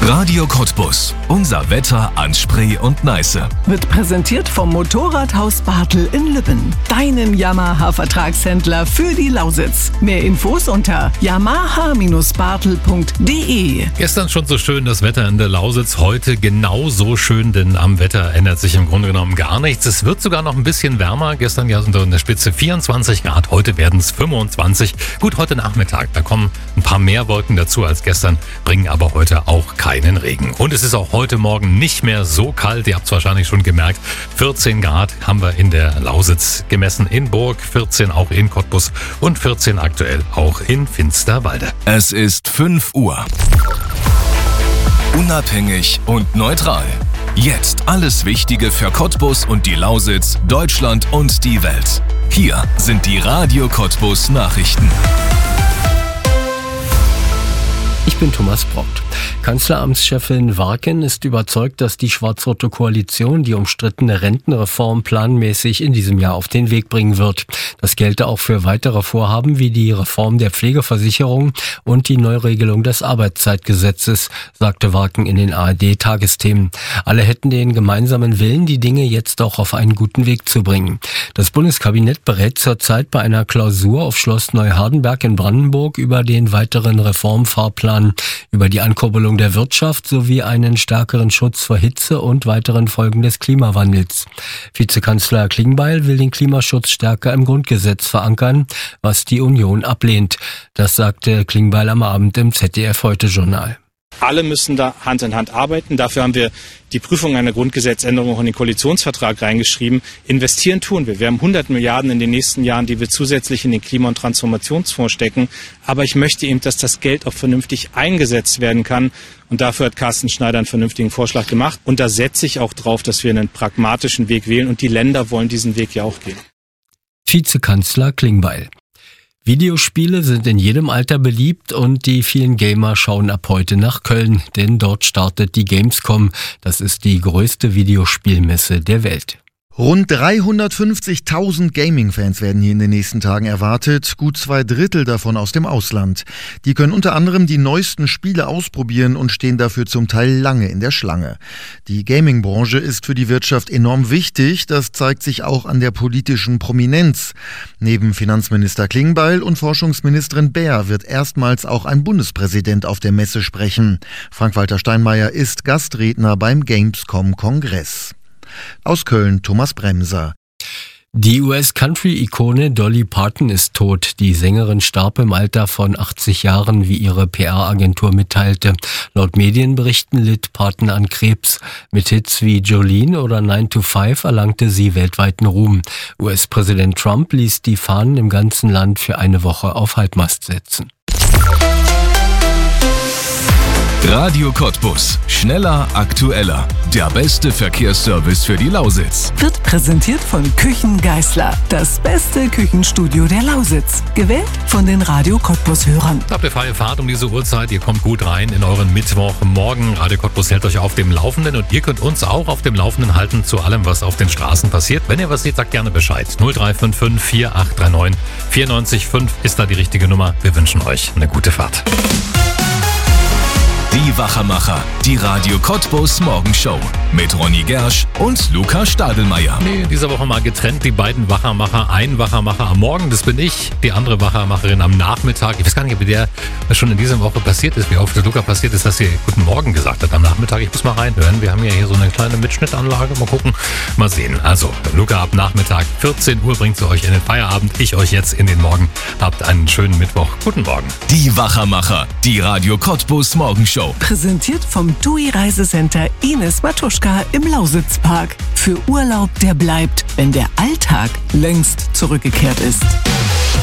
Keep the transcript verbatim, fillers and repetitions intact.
Radio Cottbus. Unser Wetter an Spree und Neiße. Wird präsentiert vom Motorradhaus Bartel in Lübben. Deinem Yamaha-Vertragshändler für die Lausitz. Mehr Infos unter yamaha Bindestrich bartel punkt de. Gestern schon so schön das Wetter in der Lausitz. Heute genauso schön, denn am Wetter ändert sich im Grunde genommen gar nichts. Es wird sogar noch ein bisschen wärmer. Gestern ja unter der Spitze vierundzwanzig Grad. Heute werden es fünfundzwanzig. Gut, heute Nachmittag. Da kommen ein paar mehr Wolken dazu als gestern, bringen aber heute auch keinen Regen. Und es ist auch heute Morgen nicht mehr so kalt. Ihr habt es wahrscheinlich schon gemerkt. vierzehn Grad haben wir in der Lausitz gemessen. In Burg, vierzehn auch in Cottbus und vierzehn aktuell auch in Finsterwalde. Es ist fünf Uhr. Unabhängig und neutral. Jetzt alles Wichtige für Cottbus und die Lausitz, Deutschland und die Welt. Hier sind die Radio Cottbus Nachrichten. Ich bin Thomas Braucht. Kanzleramtschefin Warken ist überzeugt, dass die schwarz-rote Koalition die umstrittene Rentenreform planmäßig in diesem Jahr auf den Weg bringen wird. Das gelte auch für weitere Vorhaben wie die Reform der Pflegeversicherung und die Neuregelung des Arbeitszeitgesetzes, sagte Warken in den A R D-Tagesthemen. Alle hätten den gemeinsamen Willen, die Dinge jetzt auch auf einen guten Weg zu bringen. Das Bundeskabinett berät zurzeit bei einer Klausur auf Schloss Neuhardenberg in Brandenburg über den weiteren Reformfahrplan, über die Ankurbelung der Wirtschaft sowie einen stärkeren Schutz vor Hitze und weiteren Folgen des Klimawandels. Vizekanzler Klingbeil will den Klimaschutz stärker im Grundgesetz verankern, was die Union ablehnt. Das sagte Klingbeil am Abend im Z D F-Heute-Journal. Alle müssen da Hand in Hand arbeiten. Dafür haben wir die Prüfung einer Grundgesetzänderung auch in den Koalitionsvertrag reingeschrieben. Investieren tun wir. Wir haben hundert Milliarden in den nächsten Jahren, die wir zusätzlich in den Klima- und Transformationsfonds stecken. Aber ich möchte eben, dass das Geld auch vernünftig eingesetzt werden kann. Und dafür hat Carsten Schneider einen vernünftigen Vorschlag gemacht. Und da setze ich auch drauf, dass wir einen pragmatischen Weg wählen. Und die Länder wollen diesen Weg ja auch gehen. Vizekanzler Klingbeil. Videospiele sind in jedem Alter beliebt und die vielen Gamer schauen ab heute nach Köln, denn dort startet die Gamescom. Das ist die größte Videospielmesse der Welt. Rund dreihundertfünfzigtausend Gaming-Fans werden hier in den nächsten Tagen erwartet, gut zwei Drittel davon aus dem Ausland. Die können unter anderem die neuesten Spiele ausprobieren und stehen dafür zum Teil lange in der Schlange. Die Gaming-Branche ist für die Wirtschaft enorm wichtig, das zeigt sich auch an der politischen Prominenz. Neben Finanzminister Klingbeil und Forschungsministerin Baer wird erstmals auch ein Bundespräsident auf der Messe sprechen. Frank-Walter Steinmeier ist Gastredner beim Gamescom-Kongress. Aus Köln Thomas Bremser. Die U S-Country-Ikone Dolly Parton ist tot. Die Sängerin starb im Alter von achtzig Jahren, wie ihre P R-Agentur mitteilte. Laut Medienberichten litt Parton an Krebs. Mit Hits wie Jolene oder nine to five erlangte sie weltweiten Ruhm. U S-Präsident Trump ließ die Fahnen im ganzen Land für eine Woche auf Halbmast setzen. Radio Cottbus. Schneller, aktueller. Der beste Verkehrsservice für die Lausitz. Wird präsentiert von Küchen Geisler. Das beste Küchenstudio der Lausitz. Gewählt von den Radio Cottbus-Hörern. Habt ihr freie Fahrt um diese Uhrzeit? Ihr kommt gut rein in euren Mittwochmorgen. Radio Cottbus hält euch auf dem Laufenden und ihr könnt uns auch auf dem Laufenden halten zu allem, was auf den Straßen passiert. Wenn ihr was seht, sagt gerne Bescheid. null drei fünf fünf vier acht drei neun vier neun fünf ist da die richtige Nummer. Wir wünschen euch eine gute Fahrt. Die Wachermacher, die Radio Cottbus Morgenshow mit Ronny Gersch und Luca Stadelmeier. Nee, in dieser Woche mal getrennt, die beiden Wachermacher. Ein Wachermacher am Morgen, das bin ich, die andere Wachermacherin am Nachmittag. Ich weiß gar nicht, ob der schon in dieser Woche passiert ist, wie oft der Luca passiert ist, dass sie Guten Morgen gesagt hat am Nachmittag. Ich muss mal reinhören, wir haben ja hier so eine kleine Mitschnittanlage, mal gucken, mal sehen. Also, Luca ab Nachmittag, vierzehn Uhr bringt sie euch in den Feierabend, ich euch jetzt in den Morgen. Habt einen schönen Mittwoch. Guten Morgen. Die Wachermacher, die Radio Cottbus Morgenshow. Präsentiert vom T U I Reisecenter Ines Matuschka im Lausitzpark. Für Urlaub, der bleibt, wenn der Alltag längst zurückgekehrt ist.